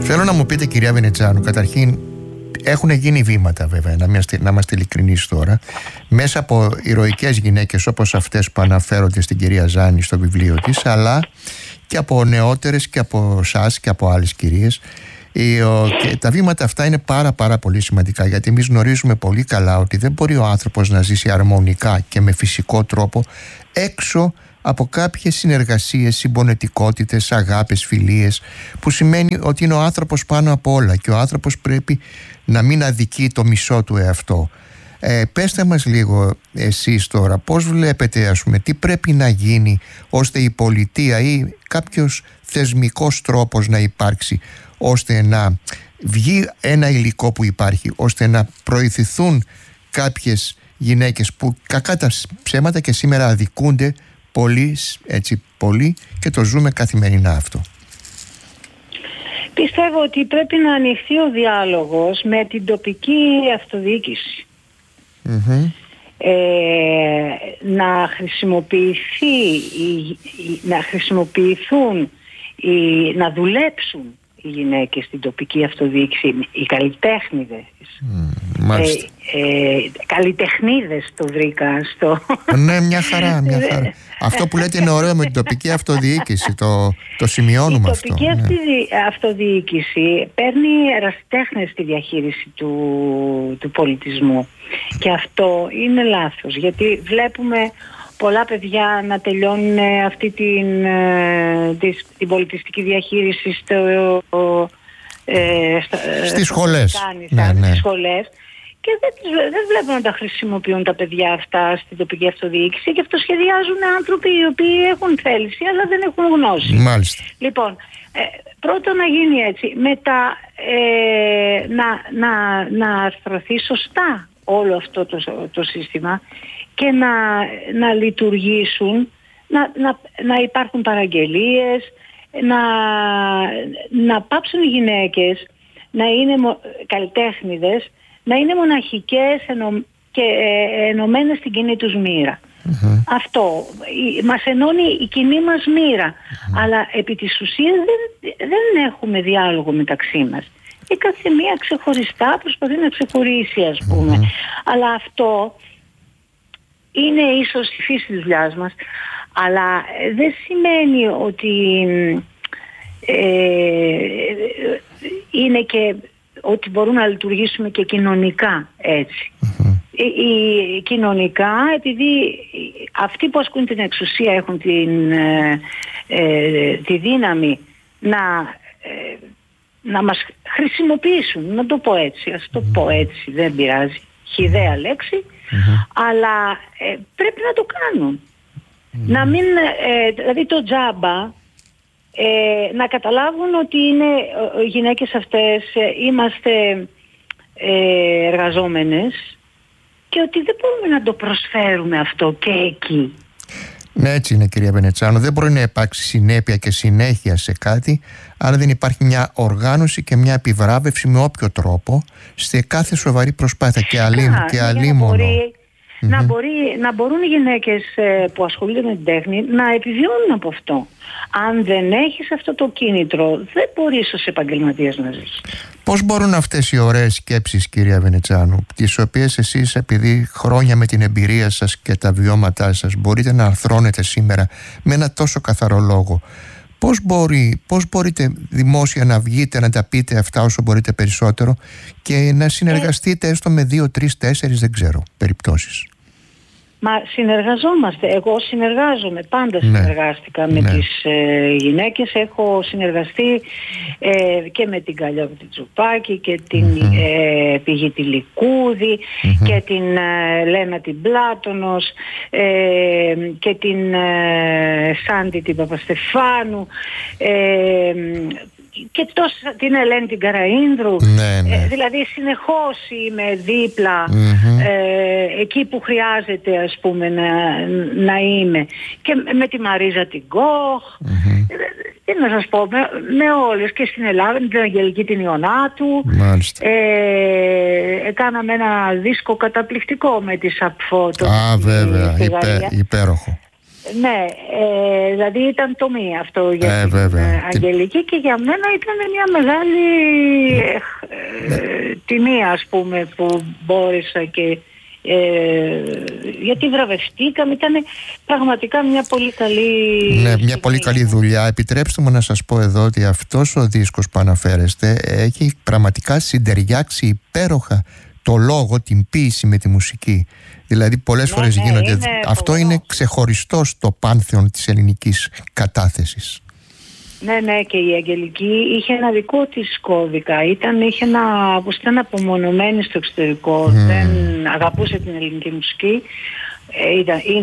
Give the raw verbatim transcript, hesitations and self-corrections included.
Θέλω να μου πείτε, κυρία Βενετσάνου, καταρχήν έχουν γίνει βήματα, βέβαια, να είμαστε, να είμαστε ειλικρινείς τώρα, μέσα από ηρωικές γυναίκες όπως αυτές που αναφέρονται στην κυρία Ζάνη στο βιβλίο της, αλλά και από νεότερες και από εσάς και από άλλες κυρίες. Και τα βήματα αυτά είναι πάρα πάρα πολύ σημαντικά, γιατί εμείς γνωρίζουμε πολύ καλά ότι δεν μπορεί ο άνθρωπος να ζήσει αρμονικά και με φυσικό τρόπο έξω από κάποιες συνεργασίες, συμπονετικότητες, αγάπες, φιλίες, που σημαίνει ότι είναι ο άνθρωπος πάνω απ' όλα και ο άνθρωπος πρέπει να μην αδικεί το μισό του εαυτό. Ε, πέστε μας λίγο εσείς τώρα πώς βλέπετε, ας πούμε, τι πρέπει να γίνει ώστε η πολιτεία ή κάποιος θεσμικός τρόπος να υπάρξει, ώστε να βγει ένα υλικό που υπάρχει, ώστε να προηθηθούν κάποιες γυναίκες που κακά τα ψέματα και σήμερα αδικούνται πολύ, έτσι, πολύ, και το ζούμε καθημερινά αυτό. Πιστεύω ότι πρέπει να ανοιχθεί ο διάλογος με την τοπική αυτοδιοίκηση. Mm-hmm. Ε, να χρησιμοποιηθεί, να χρησιμοποιηθούν, να δουλέψουν οι γυναίκες στην τοπική αυτοδιοίκηση, οι καλλιτέχνηδες. Mm, ε, ε, καλλιτεχνίδες το βρήκα στο... Ναι, μια χαρά, μια χαρά. Αυτό που λέτε είναι ωραίο με την τοπική αυτοδιοίκηση, το, το σημειώνουμε αυτό. Η τοπική αυτό, ναι. αυτοδιοίκηση παίρνει ερασιτέχνες στη διαχείριση του, του πολιτισμού. Και αυτό είναι λάθος, γιατί βλέπουμε πολλά παιδιά να τελειώνουν αυτή την, την, την πολιτιστική διαχείριση στο, ε, στο, στις σχολές. Ναι, ναι. Στις σχολές. Και δεν, δεν βλέπουν να τα χρησιμοποιούν τα παιδιά αυτά στην τοπική αυτοδιοίκηση, και αυτό σχεδιάζουν άνθρωποι οι οποίοι έχουν θέληση αλλά δεν έχουν γνώση. Μάλιστα. Λοιπόν, ε, πρώτον να γίνει έτσι, μετά ε, να, να, να αρθρωθεί σωστά όλο αυτό το, το σύστημα και να, να λειτουργήσουν, να, να, να υπάρχουν παραγγελίες, να, να πάψουν οι γυναίκες να είναι μο, καλλιτέχνηδες, να είναι μοναχικές ενω, και ε, ενωμένες στην κοινή τους μοίρα. Mm-hmm. Αυτό η, μας ενώνει η κοινή μας μοίρα. Mm-hmm. Αλλά επί της ουσίας δεν, δεν έχουμε διάλογο μεταξύ μας. Η κάθε μία ξεχωριστά προσπαθεί να ξεχωρίσει, ας πούμε. Mm-hmm. Αλλά αυτό είναι ίσως η φύση της δουλειάς μας, αλλά δεν σημαίνει ότι ε, είναι και ότι μπορούμε να λειτουργήσουμε και κοινωνικά έτσι. Mm-hmm. Η, η, κοινωνικά, επειδή αυτοί που ασκούν την εξουσία έχουν την, ε, ε, τη δύναμη να, ε, να μας χρησιμοποιήσουν, να το πω έτσι, ας το mm-hmm. πω έτσι, δεν πειράζει, χυδαία λέξη, mm-hmm. αλλά ε, πρέπει να το κάνουν. Mm-hmm. Να μην, ε, δηλαδή το τζάμπα, Ε, να καταλάβουν ότι είναι ε, οι γυναίκες αυτές ε, είμαστε ε, εργαζόμενες και ότι δεν μπορούμε να το προσφέρουμε αυτό και εκεί. Ναι, έτσι είναι, κυρία Βενετσάνου. Δεν μπορεί να υπάρξει συνέπεια και συνέχεια σε κάτι αν δεν υπάρχει μια οργάνωση και μια επιβράβευση με όποιο τρόπο σε κάθε σοβαρή προσπάθεια και αλίμονο. Και αλίμονο. Mm-hmm. Να, μπορεί, να μπορούν οι γυναίκες ε, που ασχολούνται με την τέχνη να επιβιώνουν από αυτό. Αν δεν έχεις αυτό το κίνητρο, δεν μπορείς ως επαγγελματίας να ζεις. Πώς μπορούν αυτές οι ωραίες σκέψεις, κυρία Βενετσάνου, τις οποίες εσείς, επειδή χρόνια με την εμπειρία σας και τα βιώματά σας μπορείτε να αρθρώνετε σήμερα με ένα τόσο καθαρό λόγο, πώς, μπορεί, πώς μπορείτε δημόσια να βγείτε να τα πείτε αυτά όσο μπορείτε περισσότερο και να συνεργαστείτε έστω με δύο, τρεις, τέσσερις, δεν ξέρω, περιπτώσεις? Μα συνεργαζόμαστε. Εγώ συνεργάζομαι. Πάντα συνεργάστηκα ναι. με ναι. τις ε, γυναίκες. Έχω συνεργαστεί ε, και με την Καλλιόπη Τσουπάκη και την mm-hmm. ε, Πηγή τη Λικούδη mm-hmm. και την ε, Λένα την Πλάτωνος ε, και την ε, Σάντι την Παπαστεφάνου ε, και τόσα, την Ελένη την Καραΐνδρου. Ναι, ναι. Ε, δηλαδή συνεχώς είμαι δίπλα mm-hmm. ε, εκεί που χρειάζεται, ας πούμε, να, να είμαι. Και με τη Μαρίζα την Κοχ, mm-hmm. τι να σας πω, με, με όλες, και στην Ελλάδα με την Αγγελική την Ιωνάτου. Μάλιστα. Ε, κάναμε ένα δίσκο καταπληκτικό με τη Σαπφό. Α, βέβαια, υπέ, υπέροχο. Ναι, ε, δηλαδή ήταν τομή αυτό για ε, την βέβαια. Αγγελική και για μένα ήταν μια μεγάλη ε, ε, τιμή, ας πούμε, που μπόρεσα και ε, γιατί βραβευτήκαμε, ήταν πραγματικά μια πολύ καλή ναι, μια πολύ καλή δουλειά. Επιτρέψτε μου να σας πω εδώ ότι αυτός ο δίσκος που αναφέρεστε έχει πραγματικά συντεριάξει υπέροχα το λόγο, την ποίηση με τη μουσική. Δηλαδή πολλές ναι, φορές ναι, γίνονται. είναι αυτό φοβερό. είναι ξεχωριστό στο πάνθεον της ελληνικής κατάθεσης. Ναι, ναι, και η Αγγελική είχε ένα δικό της κώδικα. Ήταν, είχε ένα, όπως ήταν απομονωμένη στο εξωτερικό. Mm. Δεν αγαπούσε την ελληνική μουσική. Ε, ήταν,